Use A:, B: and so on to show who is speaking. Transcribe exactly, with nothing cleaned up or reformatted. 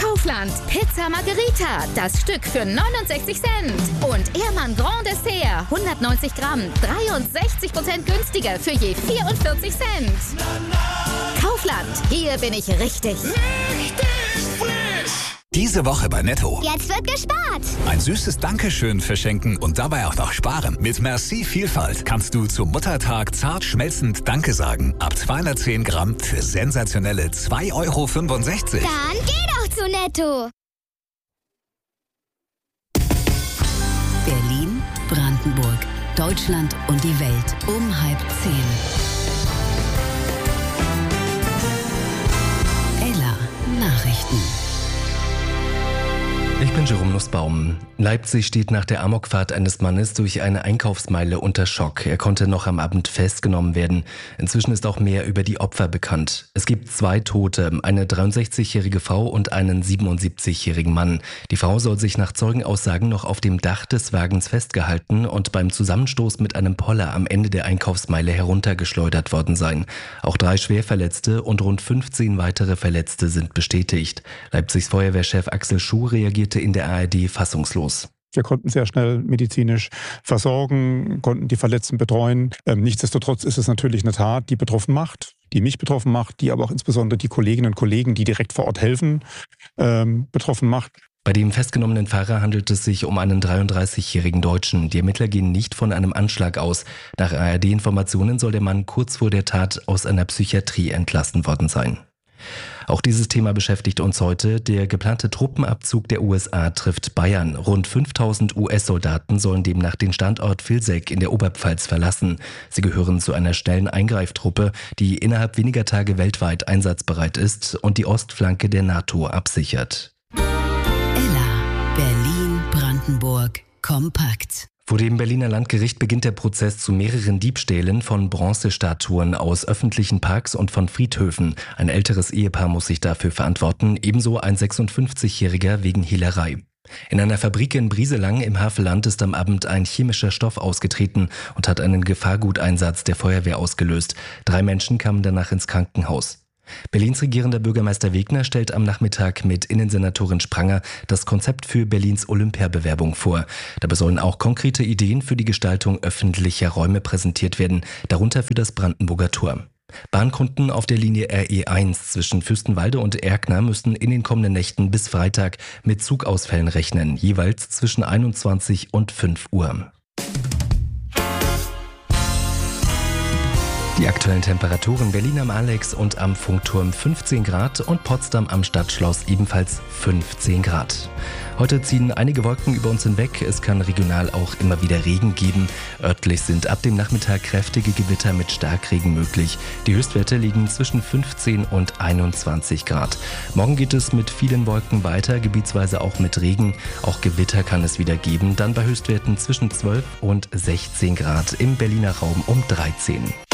A: Kaufland. Pizza Margherita. Das Stück für neunundsechzig Cent. Und Ehrmann Grand Dessert. hundertneunzig Gramm. dreiundsechzig Prozent günstiger für je vierundvierzig Cent. Kaufland. Hier bin ich richtig.
B: Richtig frisch!
C: Diese Woche bei Netto.
D: Jetzt wird gespart.
C: Ein süßes Dankeschön verschenken und dabei auch noch sparen. Mit Merci Vielfalt kannst du zum Muttertag zart schmelzend Danke sagen. Ab zweihundertzehn Gramm für sensationelle zwei Euro fünfundsechzig.
D: Dann geh doch zu Netto.
E: Berlin, Brandenburg, Deutschland und die Welt um halb zehn. Ella Nachrichten.
F: Ich bin Jerome Nussbaum. Leipzig steht nach der Amokfahrt eines Mannes durch eine Einkaufsmeile unter Schock. Er konnte noch am Abend festgenommen werden. Inzwischen ist auch mehr über die Opfer bekannt. Es gibt zwei Tote, eine dreiundsechzigjährige Frau und einen siebenundsiebzigjährigen Mann. Die Frau soll sich nach Zeugenaussagen noch auf dem Dach des Wagens festgehalten und beim Zusammenstoß mit einem Poller am Ende der Einkaufsmeile heruntergeschleudert worden sein. Auch drei Schwerverletzte und rund fünfzehn weitere Verletzte sind bestätigt. Leipzigs Feuerwehrchef Axel Schuh reagierte in der A R D fassungslos.
G: Wir konnten sehr schnell medizinisch versorgen, konnten die Verletzten betreuen. Ähm, nichtsdestotrotz ist es natürlich eine Tat, die betroffen macht, die mich betroffen macht, die aber auch insbesondere die Kolleginnen und Kollegen, die direkt vor Ort helfen, ähm, betroffen macht.
F: Bei dem festgenommenen Fahrer handelt es sich um einen dreiunddreißigjährigen Deutschen. Die Ermittler gehen nicht von einem Anschlag aus. Nach A R D-Informationen soll der Mann kurz vor der Tat aus einer Psychiatrie entlassen worden sein. Auch dieses Thema beschäftigt uns heute. Der geplante Truppenabzug der U S A trifft Bayern. Rund fünftausend U S-Soldaten sollen demnach den Standort Vilseck in der Oberpfalz verlassen. Sie gehören zu einer schnellen Eingreiftruppe, die innerhalb weniger Tage weltweit einsatzbereit ist und die Ostflanke der NATO absichert.
E: Ella, Berlin, Brandenburg, kompakt.
F: Vor dem Berliner Landgericht beginnt der Prozess zu mehreren Diebstählen von Bronzestatuen aus öffentlichen Parks und von Friedhöfen. Ein älteres Ehepaar muss sich dafür verantworten, ebenso ein sechsundfünfzigjähriger wegen Hehlerei. In einer Fabrik in Brieselang im Havelland ist am Abend ein chemischer Stoff ausgetreten und hat einen Gefahrguteinsatz der Feuerwehr ausgelöst. Drei Menschen kamen danach ins Krankenhaus. Berlins regierender Bürgermeister Wegner stellt am Nachmittag mit Innensenatorin Spranger das Konzept für Berlins Olympiabewerbung vor. Dabei sollen auch konkrete Ideen für die Gestaltung öffentlicher Räume präsentiert werden, darunter für das Brandenburger Tor. Bahnkunden auf der Linie R E eins zwischen Fürstenwalde und Erkner müssen in den kommenden Nächten bis Freitag mit Zugausfällen rechnen, jeweils zwischen einundzwanzig und fünf Uhr. Die aktuellen Temperaturen: Berlin am Alex und am Funkturm fünfzehn Grad und Potsdam am Stadtschloss ebenfalls fünfzehn Grad. Heute ziehen einige Wolken über uns hinweg. Es kann regional auch immer wieder Regen geben. Örtlich sind ab dem Nachmittag kräftige Gewitter mit Starkregen möglich. Die Höchstwerte liegen zwischen fünfzehn und einundzwanzig Grad. Morgen geht es mit vielen Wolken weiter, gebietsweise auch mit Regen. Auch Gewitter kann es wieder geben, dann bei Höchstwerten zwischen zwölf und sechzehn Grad, im Berliner Raum um dreizehn.